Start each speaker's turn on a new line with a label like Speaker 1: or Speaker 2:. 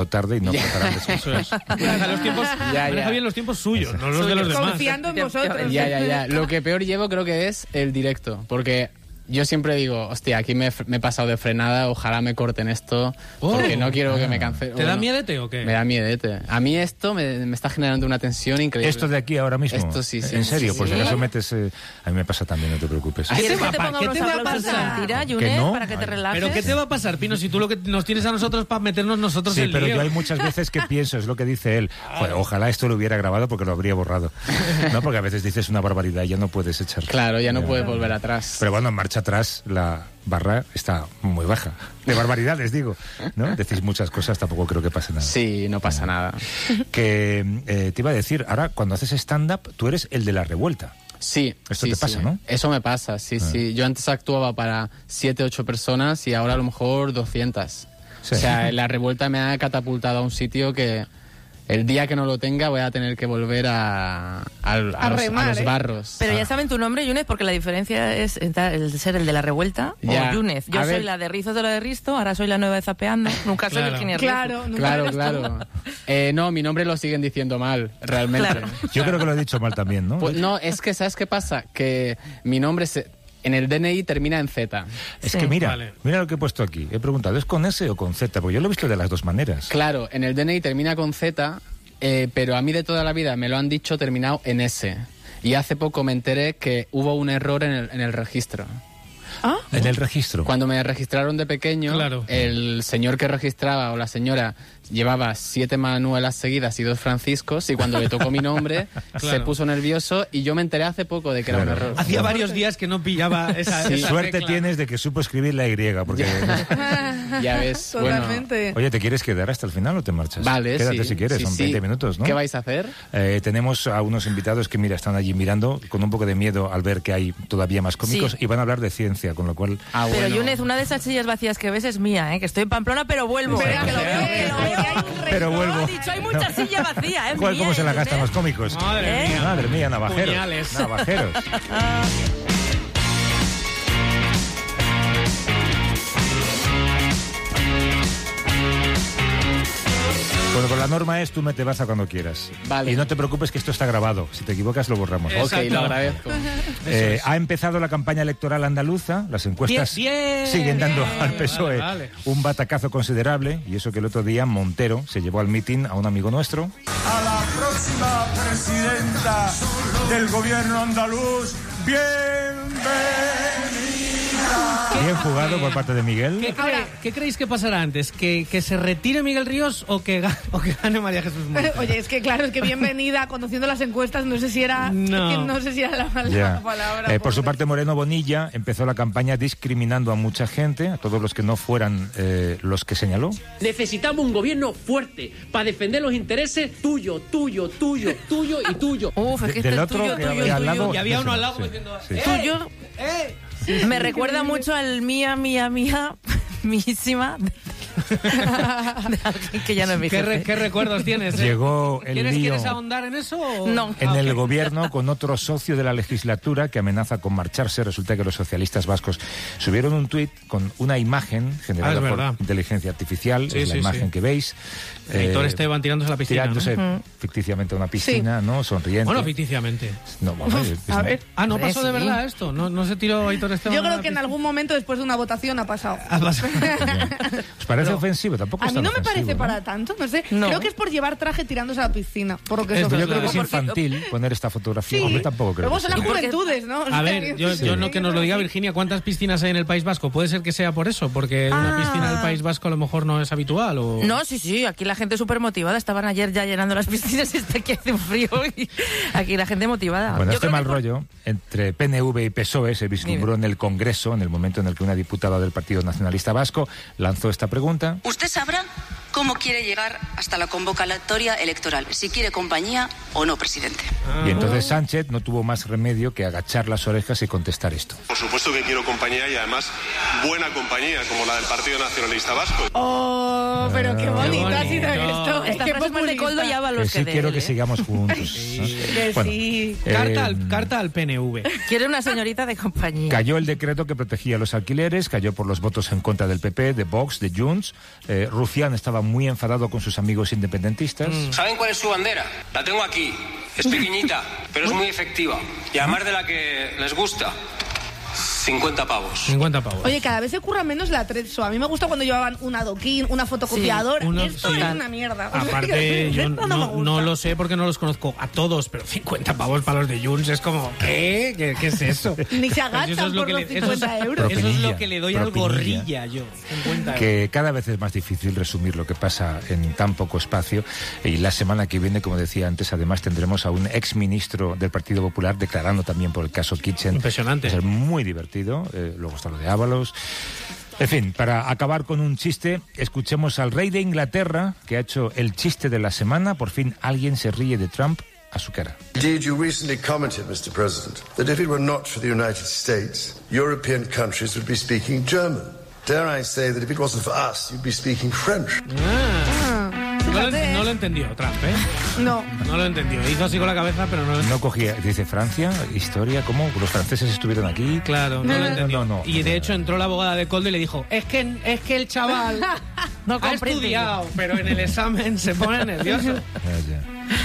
Speaker 1: tarde y no preparar
Speaker 2: Eso es. Maneja los tiempos, maneja bien los tiempos suyos, no los de los demás.
Speaker 3: Confiando en vosotros.
Speaker 4: Ya. Lo que peor llevo creo que es el directo, porque yo siempre digo, hostia, aquí me he pasado de frenada, ojalá me corten esto, porque no quiero que me cancelen.
Speaker 2: ¿Te da miedete o qué?
Speaker 4: Me da miedete. A mí esto me está generando una tensión increíble.
Speaker 1: ¿Esto de aquí ahora mismo?
Speaker 4: Esto sí.
Speaker 1: ¿En serio? Pues si acaso metes... a mí me pasa también, no te preocupes.
Speaker 2: ¿Qué te va a
Speaker 5: pasar? Mentira, Yunes,
Speaker 1: no?
Speaker 5: para que te relajes.
Speaker 2: ¿Pero qué te va a pasar, Pino, si tú lo que nos tienes a nosotros para meternos nosotros en
Speaker 1: Sí,
Speaker 2: el
Speaker 1: pero
Speaker 2: lío?
Speaker 1: yo hay muchas veces que pienso, es lo que dice él, joder, ojalá esto lo hubiera grabado porque lo habría borrado. No, porque a veces dices una barbaridad y ya no puedes echar.
Speaker 4: Claro, ya no puedes volver atrás.
Speaker 1: Pero bueno, en marcha atrás la barra está muy baja. De barbaridades, digo, ¿no? Decís muchas cosas, tampoco creo que pase nada.
Speaker 4: Sí, no pasa nada.
Speaker 1: Que te iba a decir, ahora cuando haces stand-up, tú eres el de la revuelta.
Speaker 4: Sí.
Speaker 1: Esto te pasa, ¿no?
Speaker 4: Eso me pasa, sí. Yo antes actuaba para 7, 8 personas y ahora a lo mejor 200.
Speaker 1: Sí.
Speaker 4: O sea, la revuelta me ha catapultado a un sitio que el día que no lo tenga voy a tener que volver a los barros.
Speaker 5: Pero ya saben tu nombre, Yunes, porque la diferencia es el ser el de la revuelta o Yunes. Yo soy la de Rizos de la de Risto, ahora soy la nueva de Zapeando. Nunca soy Virginia Rizos.
Speaker 4: Claro. No, mi nombre lo siguen diciendo mal, realmente.
Speaker 5: Claro.
Speaker 1: Yo creo que lo he dicho mal también, ¿no?
Speaker 4: Pues no, es que ¿sabes qué pasa? Que mi nombre en el DNI termina en Z.
Speaker 1: Es que mira lo que he puesto aquí. He preguntado, ¿es con S o con Z? Porque yo lo he visto de las dos maneras.
Speaker 4: Claro, en el DNI termina con Z, pero a mí de toda la vida me lo han dicho terminado en S. Y hace poco me enteré que hubo un error en el registro.
Speaker 5: ¿Ah?
Speaker 1: En el registro.
Speaker 4: Cuando me registraron de pequeño, el señor que registraba o la señora llevaba 7 Manuelas seguidas y 2 Franciscos, y cuando le tocó mi nombre se puso nervioso y yo me enteré hace poco de que era un error.
Speaker 2: Hacía varios días que no pillaba esa
Speaker 1: Suerte
Speaker 2: tecla.
Speaker 1: tienes de que supo escribir la Y, porque...
Speaker 4: Ya ves.
Speaker 3: Totalmente.
Speaker 1: Bueno. Oye, ¿te quieres quedar hasta el final o te marchas?
Speaker 4: Vale,
Speaker 1: quédate si quieres, son 20 minutos, ¿no?
Speaker 4: ¿Qué vais a hacer?
Speaker 1: Tenemos a unos invitados que, mira, están allí mirando con un poco de miedo al ver que hay todavía más cómicos y van a hablar de ciencia, con lo cual...
Speaker 5: Pero Yunes, una de esas sillas vacías que ves es mía, que estoy en Pamplona, pero vuelvo. Que lo veo.
Speaker 1: Pero vuelvo.
Speaker 5: Ha dicho, hay mucha silla vacía,
Speaker 1: ¿Cuál, cómo se la gastan los cómicos?
Speaker 2: Madre
Speaker 1: mía, navajeros.
Speaker 2: Puñales.
Speaker 1: Navajeros. Bueno, pues la norma es tú te vas a cuando quieras.
Speaker 4: Vale.
Speaker 1: Y no te preocupes que esto está grabado. Si te equivocas lo borramos.
Speaker 4: Ok, lo agradezco.
Speaker 1: Ha empezado la campaña electoral andaluza. Las encuestas siguen dando al PSOE un batacazo considerable. Y eso que el otro día Montero se llevó al mitin a un amigo nuestro.
Speaker 6: A la próxima presidenta del gobierno andaluz, bienvenida.
Speaker 1: Bien jugado por parte de Miguel.
Speaker 2: ¿Qué creéis que pasará antes? ¿Que se retire Miguel Ríos o que gane María Jesús Montero?
Speaker 3: Oye, es que claro, es que bienvenida, conociendo las encuestas, no sé si era la palabra.
Speaker 1: Por su parte, Moreno Bonilla empezó la campaña discriminando a mucha gente, a todos los que no fueran los que señaló.
Speaker 7: Necesitamos un gobierno fuerte para defender los intereses tuyo y tuyo.
Speaker 5: Uf, es que
Speaker 1: del
Speaker 5: este
Speaker 1: otro
Speaker 5: tuyo.
Speaker 1: Y al lado,
Speaker 2: y había uno al lado diciendo...
Speaker 5: Tuyo. Me recuerda mucho al mía, mísima de alguien que ya no es mi jefe.
Speaker 2: ¿Qué recuerdos tienes?
Speaker 1: Llegó el lío.
Speaker 2: ¿Quieres ahondar en eso? O?
Speaker 5: No.
Speaker 1: En el gobierno con otro socio de la legislatura que amenaza con marcharse. Resulta que los socialistas vascos subieron un tuit con una imagen generada por inteligencia artificial, es la imagen que veis.
Speaker 2: Héctor Esteban tirándose a la piscina.
Speaker 1: Tirándose ficticiamente a una piscina, ¿no? Sonriente.
Speaker 2: Bueno, ficticiamente.
Speaker 1: No, bueno,
Speaker 3: a ver.
Speaker 2: ¿no pasó de verdad esto? ¿No se tiró Héctor Esteban?
Speaker 3: Yo creo que en algún momento después de una votación ha pasado.
Speaker 1: ¿Os parece ofensivo? Tampoco es
Speaker 3: a mí
Speaker 1: tan
Speaker 3: no me
Speaker 1: ofensivo,
Speaker 3: parece
Speaker 1: ¿no?
Speaker 3: para tanto, no sé. Creo que es por llevar traje tirándose a la piscina. Por lo que
Speaker 1: Yo creo que es infantil poner esta fotografía.
Speaker 3: Sí.
Speaker 1: Hombre, tampoco creo.
Speaker 3: Luego
Speaker 1: que
Speaker 3: son las juventudes, ¿no?
Speaker 2: A ver, yo no que nos lo diga Virginia, ¿cuántas piscinas hay en el País Vasco? Puede ser que sea por eso, porque una piscina del País Vasco a lo mejor no es habitual. ¿O?
Speaker 5: No, sí, aquí la gente súper motivada. Estaban ayer ya llenando las piscinas y está aquí hace un frío y aquí la gente motivada.
Speaker 1: Bueno, este mal rollo entre PNV y PSOE se vislumbró en el Congreso en el momento en el que una diputada del Partido Nacionalista Vasco lanzó esta pregunta.
Speaker 8: Usted sabrá cómo quiere llegar hasta la convocatoria electoral, si quiere compañía o no, presidente.
Speaker 1: Y entonces Sánchez no tuvo más remedio que agachar las orejas y contestar esto.
Speaker 9: Por supuesto que quiero compañía y además buena compañía, como la del Partido Nacionalista Vasco.
Speaker 3: pero qué bonito ha sido esto.
Speaker 5: Esta frase más de Coldo ya va los
Speaker 1: que sí
Speaker 5: de
Speaker 1: quiero
Speaker 5: él,
Speaker 1: que sigamos juntos. Bueno,
Speaker 3: sí.
Speaker 2: Carta al PNV.
Speaker 5: Quiere una señorita de compañía.
Speaker 1: Cayó el decreto que protegía los alquileres, cayó por los votos en contra del PP, de Vox, de Junts. Rufián estaba muy enfadado con sus amigos independentistas.
Speaker 9: ¿Saben cuál es su bandera? La tengo aquí. Es pequeñita, pero es muy efectiva. Y además de la que les gusta. 50 pavos.
Speaker 2: 50 pavos.
Speaker 3: Oye, cada vez se curra menos la Trezzo. A mí me gusta cuando llevaban un adoquín, una fotocopiadora. Esto es una mierda.
Speaker 2: Aparte, yo no lo sé porque no los conozco a todos, pero 50 pavos para los de Junts es como, ¿qué? ¿Qué es eso?
Speaker 3: Ni se agachan por los 50 euros.
Speaker 2: Eso es lo que le doy al gorrilla yo. 50 euros.
Speaker 1: Que cada vez es más difícil resumir lo que pasa en tan poco espacio. Y la semana que viene, como decía antes, además tendremos a un exministro del Partido Popular declarando también por el caso Kitchen.
Speaker 2: Impresionante.
Speaker 1: Va a ser muy divertido. Luego está lo de Ábalos. En fin, para acabar con un chiste, escuchemos al rey de Inglaterra, que ha hecho el chiste de la semana. Por fin alguien se ríe de Trump a su cara.
Speaker 10: Indeed, you recently commented, Mr. President, that if it were not for the United States, European countries would be speaking German. Dare I say that if it wasn't for us, you'd be speaking French.
Speaker 2: No lo entendió Trump, ¿eh?
Speaker 3: No
Speaker 2: lo entendió. Hizo así con la cabeza, pero no lo entendió.
Speaker 1: No cogía. Dice Francia, historia, ¿cómo? Los franceses estuvieron aquí.
Speaker 2: Claro, no lo entendió. Y de hecho entró la abogada de Coldo y le dijo, es que el chaval ha estudiado, pero en el examen se pone nervioso.
Speaker 1: Ya.